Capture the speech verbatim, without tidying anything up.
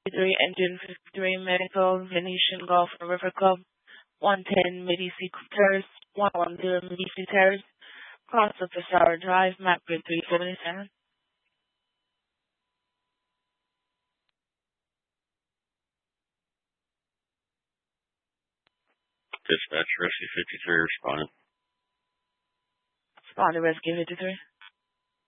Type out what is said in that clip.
three, Engine fifty-three, Medical, Venetian Golf River Club, one ten Medici Terrace, one ten Medici Terrace, Cross of Passara Drive, map grid three seventy-seven. Dispatch, Rescue fifty-three responding. Respond to Rescue fifty-three.